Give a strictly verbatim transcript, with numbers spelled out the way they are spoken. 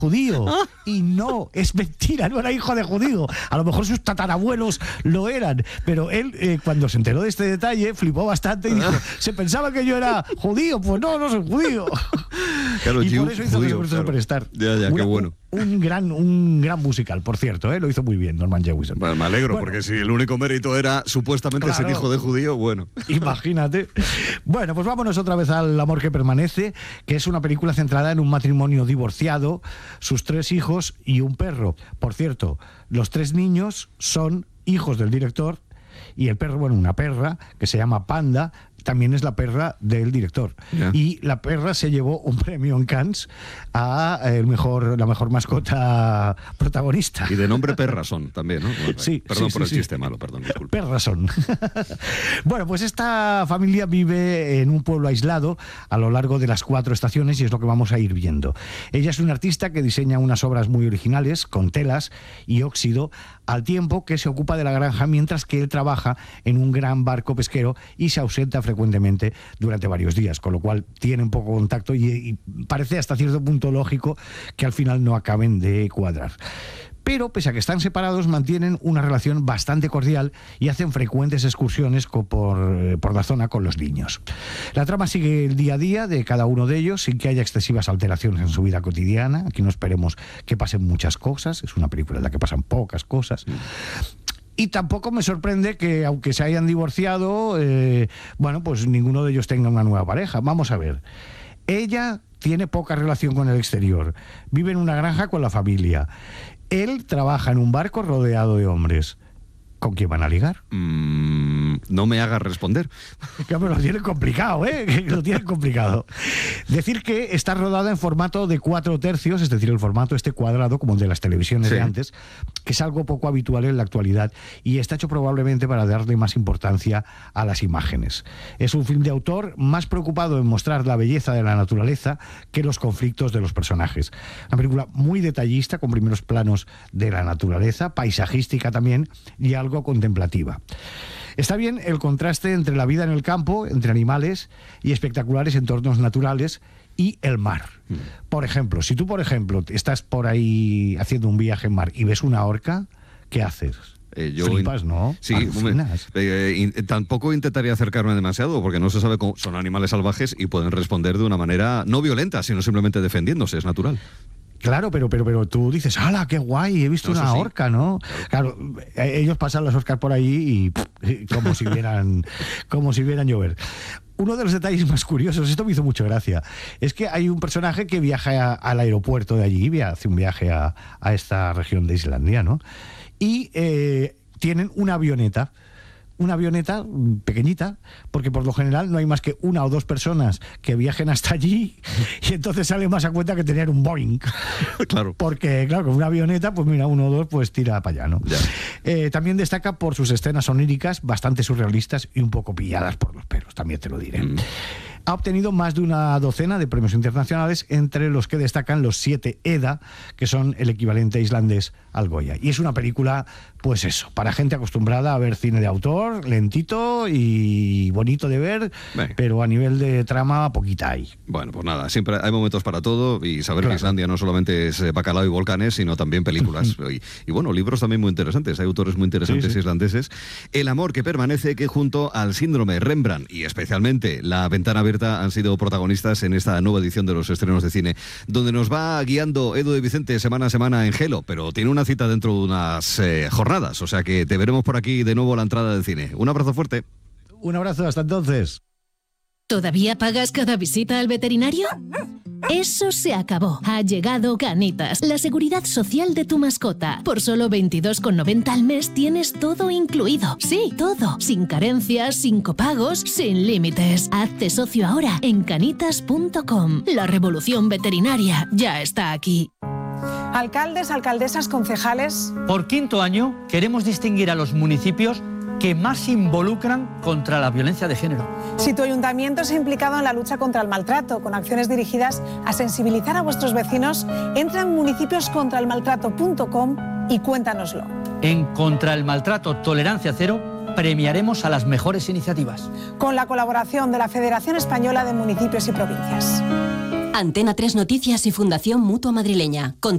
judío. Y no, es mentira, no era hijo de judío. A lo mejor sus tatarabuelos lo eran, pero él eh, cuando se enteró de este detalle flipó bastante y dijo, se pensaba que yo era judío, pues no, no soy judío. Claro, y yo, por eso hizo judío, claro. Superstar. Ya, ya, Una, qué bueno. Un, un, gran, un gran musical, por cierto, ¿eh? Lo hizo muy bien Norman Jewison. Bueno, me alegro, bueno, porque si el único mérito era supuestamente claro, ser hijo de judío, bueno. Imagínate. Bueno, pues vámonos otra vez al Amor que permanece, que es una película centrada en un matrimonio divorciado, sus tres hijos y un perro. Por cierto, los tres niños son hijos del director y el perro, bueno, una perra que se llama Panda, también es la perra del director. Yeah. Y la perra se llevó un premio en Cannes a el mejor, la mejor mascota protagonista. Y de nombre Perrason también, ¿no? Bueno, sí, perdón sí, por sí, el sí. chiste malo, perdón, disculpe. Perrason. Bueno, pues esta familia vive en un pueblo aislado a lo largo de las cuatro estaciones y es lo que vamos a ir viendo. Ella es una artista que diseña unas obras muy originales con telas y óxido, al tiempo que se ocupa de la granja mientras que él trabaja en un gran barco pesquero y se ausenta frecuentemente durante varios días, con lo cual tienen poco contacto y, y parece hasta cierto punto lógico que al final no acaben de cuadrar. Pero, pese a que están separados, mantienen una relación bastante cordial y hacen frecuentes excursiones por, por la zona con los niños. La trama sigue el día a día de cada uno de ellos sin que haya excesivas alteraciones en su vida cotidiana. Aquí no esperemos que pasen muchas cosas, es una película en la que pasan pocas cosas. Y tampoco me sorprende que, aunque se hayan divorciado, eh, bueno, pues ninguno de ellos tenga una nueva pareja. Vamos a ver. Ella tiene poca relación con el exterior. Vive en una granja con la familia. Él trabaja en un barco rodeado de hombres. ¿Con quién van a ligar? Mm, no me hagas responder. Que me lo tienen complicado, ¿eh? Lo tienen complicado. Decir que está rodada en formato de cuatro tercios, es decir, el formato este cuadrado, como el de las televisiones sí. de antes, que es algo poco habitual en la actualidad y está hecho probablemente para darle más importancia a las imágenes. Es un film de autor más preocupado en mostrar la belleza de la naturaleza que los conflictos de los personajes. Una película muy detallista, con primeros planos de la naturaleza, paisajística también, y algo contemplativa. Está bien el contraste entre la vida en el campo, entre animales y espectaculares entornos naturales y el mar. Mm. Por ejemplo, si tú, por ejemplo, estás por ahí haciendo un viaje en mar y ves una orca, ¿qué haces? Eh, yo Flipas, ¿no? Sí, me, eh, in, tampoco intentaría acercarme demasiado porque no se sabe cómo son animales salvajes y pueden responder de una manera no violenta, sino simplemente defendiéndose, es natural. Claro, pero, pero, pero tú dices, ¡hala, qué guay! He visto no, una sí. orca, ¿no? Claro, claro, ellos pasan las orcas por ahí y pff, como si vieran, como si vieran llover. Uno de los detalles más curiosos, esto me hizo mucha gracia, es que hay un personaje que viaja a, al aeropuerto de allí, hace un viaje a, a esta región de Islandia, ¿no? Y eh, tienen una avioneta. Una avioneta pequeñita, porque por lo general no hay más que una o dos personas que viajen hasta allí y entonces sale más a cuenta que tener un Boeing. Claro. Porque, claro, con una avioneta, pues mira, uno o dos, pues tira para allá, ¿no? Eh, también destaca por sus escenas oníricas, bastante surrealistas y un poco pilladas por los pelos, también te lo diré. Mm. Ha obtenido más de una docena de premios internacionales, entre los que destacan los siete E D A, que son el equivalente islandés al Goya. Y es una película, pues eso, para gente acostumbrada a ver cine de autor, lentito y bonito de ver, Venga. pero a nivel de trama, poquita hay. Bueno, pues nada, siempre hay momentos para todo y saber claro. que Islandia no solamente es bacalao y volcanes, sino también películas. y, y bueno, libros también muy interesantes, hay autores muy interesantes sí, sí. islandeses. El amor que permanece, que junto al síndrome Rembrandt y especialmente La ventana abierta han sido protagonistas en esta nueva edición de los estrenos de cine, donde nos va guiando Edu de Vicente semana a semana en Gelo, pero tiene una cita dentro de unas eh, jornadas, o sea que te veremos por aquí de nuevo a la entrada del cine. Un abrazo fuerte. Un abrazo, hasta entonces. ¿Todavía pagas cada visita al veterinario? Eso se acabó. Ha llegado Canitas, la seguridad social de tu mascota. Por solo veintidós con noventa al mes tienes todo incluido. Sí, todo. Sin carencias, sin copagos, sin límites. Hazte socio ahora en canitas punto com. La revolución veterinaria ya está aquí. Alcaldes, alcaldesas, concejales. Por quinto año queremos distinguir a los municipios que más se involucran contra la violencia de género. Si tu ayuntamiento se ha implicado en la lucha contra el maltrato, con acciones dirigidas a sensibilizar a vuestros vecinos, entra en municipios contra el maltrato punto com y cuéntanoslo. En Contra el Maltrato Tolerancia Cero premiaremos a las mejores iniciativas. Con la colaboración de la Federación Española de Municipios y Provincias. Antena tres Noticias y Fundación Mutua Madrileña. Con